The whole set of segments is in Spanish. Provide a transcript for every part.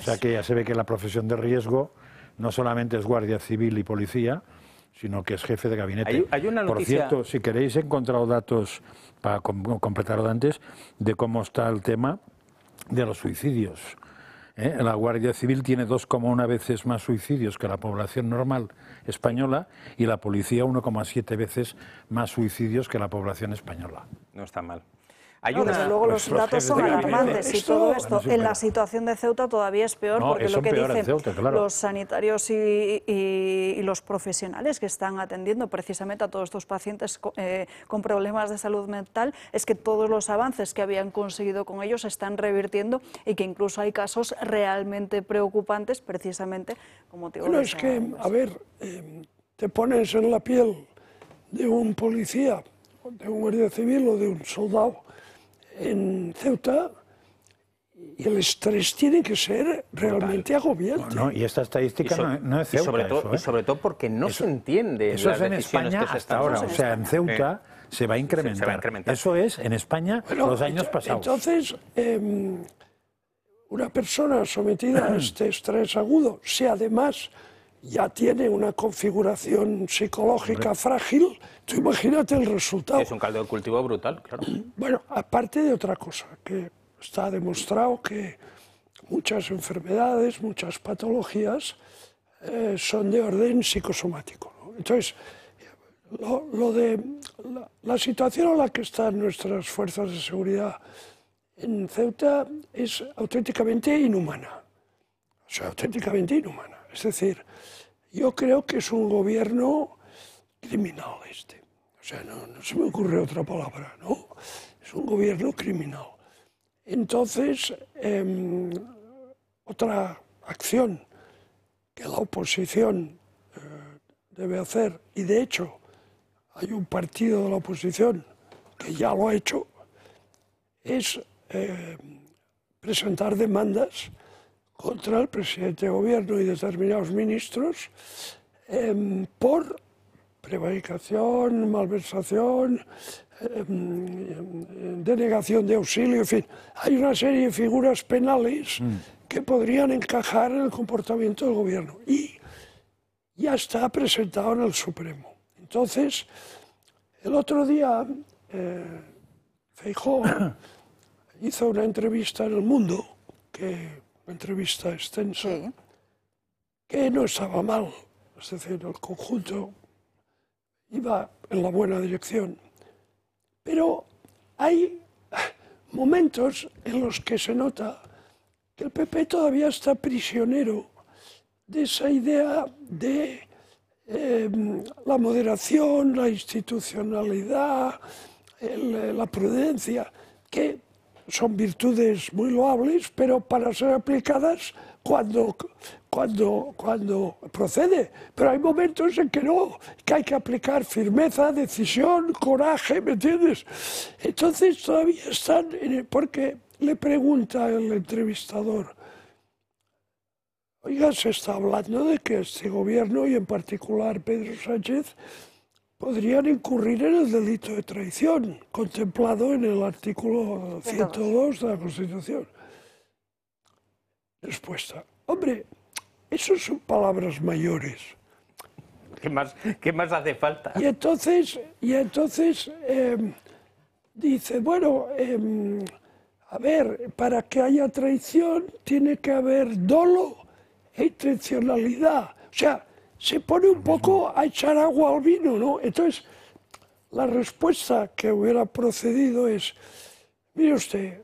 O sea que ya se ve que la profesión de riesgo no solamente es guardia civil y policía, sino que es jefe de gabinete. Hay una noticia... Por cierto, si queréis, he encontrado datos, para completarlo antes, de cómo está el tema de los suicidios. La Guardia Civil tiene 2,1 veces más suicidios que la población normal española y la policía 1,7 veces más suicidios que la población española. No está mal. Desde luego los datos son alarmantes y todo esto en la situación de Ceuta todavía es peor, porque lo que dicen Ceuta, los sanitarios y los profesionales que están atendiendo precisamente a todos estos pacientes con problemas de salud mental es que todos los avances que habían conseguido con ellos se están revirtiendo y que incluso hay casos realmente preocupantes precisamente como motivo de es que, a ver, te pones en la piel de un policía, de un guardia civil o de un soldado en Ceuta y el estrés tiene que ser realmente agobiante. No, y esta estadística no es Ceuta. Y sobre todo porque no se entiende eso las es en decisiones España que se hasta ahora. O sea, en Ceuta se va a incrementar. Eso es en España los años pasados. Entonces, una persona sometida a este estrés agudo, si además ya tiene una configuración psicológica frágil, tú imagínate el resultado. Es un caldo de cultivo brutal, claro. Bueno, aparte de otra cosa, que está demostrado que muchas enfermedades, muchas patologías son de orden psicosomático, ¿no? Entonces, la situación en la que están nuestras fuerzas de seguridad en Ceuta es auténticamente inhumana. O sea, auténticamente inhumana. Es decir, yo creo que es un gobierno criminal este. O sea, no se me ocurre otra palabra, ¿no? Es un gobierno criminal. Entonces, otra acción que la oposición debe hacer, y de hecho hay un partido de la oposición que ya lo ha hecho, es presentar demandas contra el presidente de gobierno y determinados ministros por prevaricación, malversación, denegación de auxilio, en fin. Hay una serie de figuras penales que podrían encajar en el comportamiento del gobierno y ya está presentado en el Supremo. Entonces, el otro día Feijóo hizo una entrevista en El Mundo, una entrevista extensa, que no estaba mal, es decir, el conjunto iba en la buena dirección, pero hay momentos en los que se nota que el PP todavía está prisionero de esa idea de la moderación, la institucionalidad, la prudencia, que son virtudes muy loables, pero para ser aplicadas cuando procede. Pero hay momentos en que no, que hay que aplicar firmeza, decisión, coraje, ¿me entiendes? Entonces todavía están, porque le pregunta el entrevistador, oiga, se está hablando de que este gobierno, y en particular Pedro Sánchez, podrían incurrir en el delito de traición, contemplado en el artículo 102 de la Constitución. Respuesta. Hombre, eso son palabras mayores. ¿Qué más hace falta? Y entonces dice, bueno, a ver, para que haya traición tiene que haber dolo e intencionalidad. O sea, se pone un poco a echar agua al vino, ¿no? Entonces, la respuesta que hubiera procedido es, mire usted,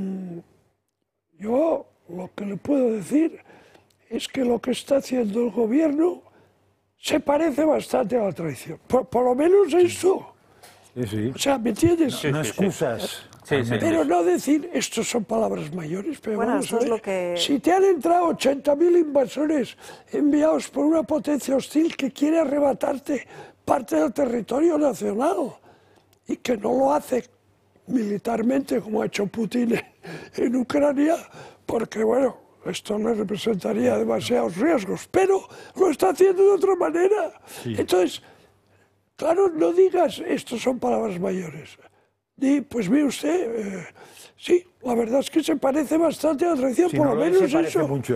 yo lo que le puedo decir es que lo que está haciendo el gobierno se parece bastante a la traición. Por lo menos eso. Sí. O sea, ¿me entiendes? No excusas. Pero no decir, estos son palabras mayores, pero bueno, vamos a ver, es lo que... si te han entrado 80.000 invasores enviados por una potencia hostil que quiere arrebatarte parte del territorio nacional y que no lo hace militarmente como ha hecho Putin en Ucrania, porque bueno, esto le representaría demasiados riesgos, pero lo está haciendo de otra manera. Sí. Entonces, claro, no digas, estos son palabras mayores. Y pues mire usted, sí, la verdad es que se parece bastante a la traición, por lo menos eso.